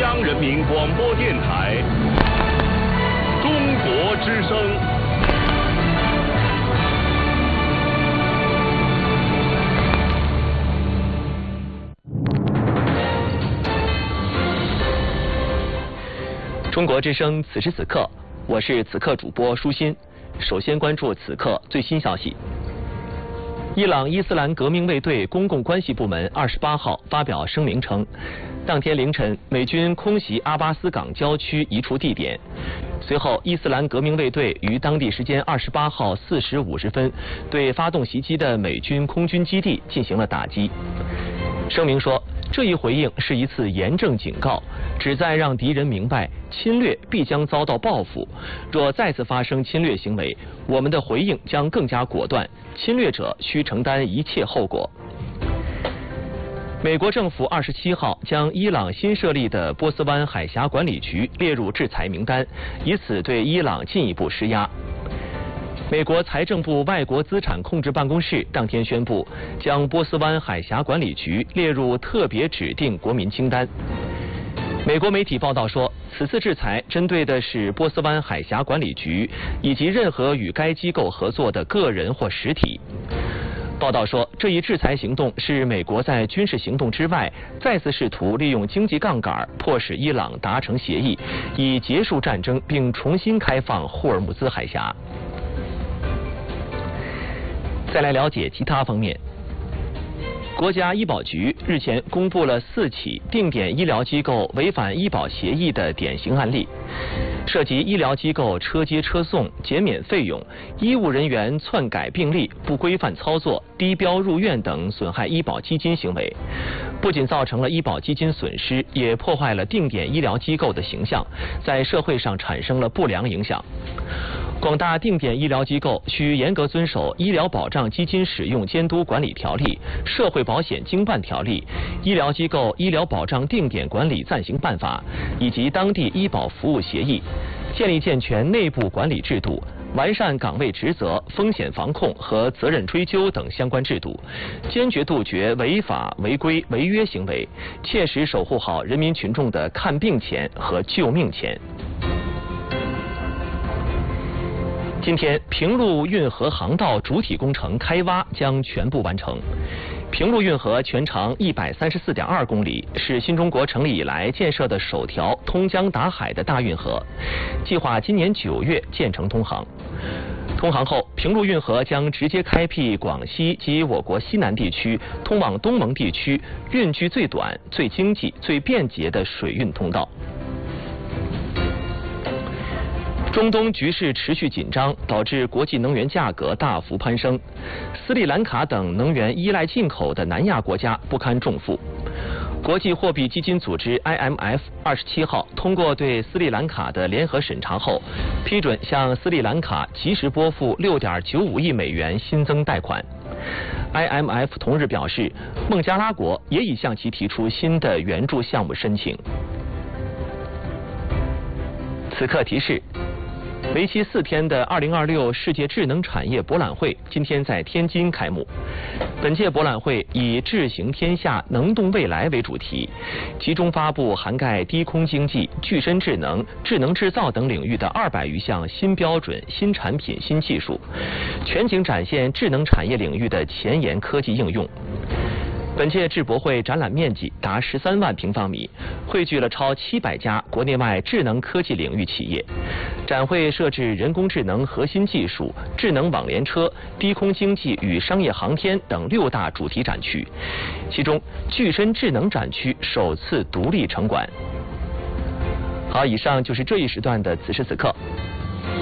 央人民广播电台中国之声。 中国之声，此时此刻，我是此刻主播舒心。首先关注此刻最新消息。伊朗伊斯兰革命卫队公共关系部门28号发表声明称，当天凌晨美军空袭阿巴斯港郊区一处地点，随后伊斯兰革命卫队于当地时间28号4时50分对发动袭击的美军空军基地进行了打击。声明说，这一回应是一次严正警告，旨在让敌人明白侵略必将遭到报复，若再次发生侵略行为，我们的回应将更加果断，侵略者需承担一切后果。美国政府27号将伊朗新设立的波斯湾海峡管理局列入制裁名单，以此对伊朗进一步施压。美国财政部外国资产控制办公室当天宣布，将波斯湾海峡管理局列入特别指定国民清单。美国媒体报道说，此次制裁针对的是波斯湾海峡管理局以及任何与该机构合作的个人或实体。报道说，这一制裁行动是美国在军事行动之外再次试图利用经济杠杆迫使伊朗达成协议，以结束战争并重新开放霍尔木兹海峡。再来了解其他方面。国家医保局日前公布了4起定点医疗机构违反医保协议的典型案例，涉及医疗机构车接车送、减免费用、医务人员篡改病历、不规范操作、低标入院等损害医保基金行为，不仅造成了医保基金损失，也破坏了定点医疗机构的形象，在社会上产生了不良影响。广大定点医疗机构需严格遵守《医疗保障基金使用监督管理条例》、《社会保险经办条例》、《医疗机构医疗保障定点管理暂行办法》以及当地医保服务协议，建立健全内部管理制度，完善岗位职责、风险防控和责任追究等相关制度，坚决杜绝违法违规违约行为，切实守护好人民群众的看病钱和救命钱。今天，平陆运河航道主体工程开挖将全部完成。平陆运河全长134.2公里，是新中国成立以来建设的首条通江达海的大运河，计划今年9月建成通航。通航后，平陆运河将直接开辟广西及我国西南地区通往东盟地区运距最短、最经济、最便捷的水运通道。中东局势持续紧张，导致国际能源价格大幅攀升。斯里兰卡等能源依赖进口的南亚国家不堪重负。国际货币基金组织 IMF 27号通过对斯里兰卡的联合审查后，批准向斯里兰卡及时拨付6.95亿美元新增贷款。IMF 同日表示，孟加拉国也已向其提出新的援助项目申请。此刻提示。为期4天的2026世界智能产业博览会今天在天津开幕。本届博览会以“智行天下，能动未来”为主题，集中发布涵盖低空经济、具身智能、智能制造等领域的200余项新标准、新产品、新技术，全景展现智能产业领域的前沿科技应用。本届智博会展览面积达13万平方米，汇聚了超700家国内外智能科技领域企业。展会设置人工智能核心技术、智能网联车、低空经济与商业航天等6大主题展区，其中具身智能展区首次独立承管。好，以上就是这一时段的此时此刻。